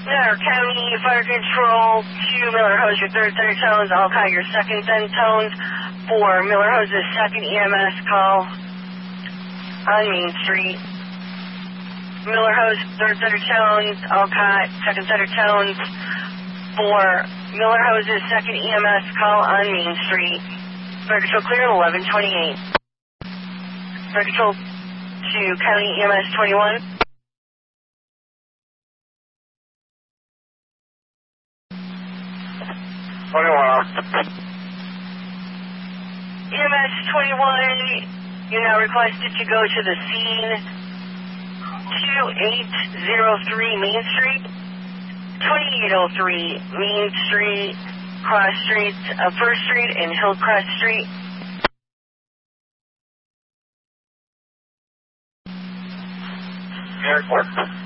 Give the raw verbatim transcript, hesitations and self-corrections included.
Miller County Fire Control to Miller Hose, your third center tones. I'll call your second center tones for Miller Hose's second E M S call on Main Street. Miller Hose, third center tones. I'll call second center tones for Miller Hose's second E M S call on Main Street. Fire Control clear at eleven twenty-eight. Fire Control to County E M S twenty-one. twenty-one. E M S twenty-one, you're now requested to go to the scene, twenty-eight oh three Main Street, twenty-eight oh three Main Street, Cross Street, uh, First Street and Hillcrest Street. Airport.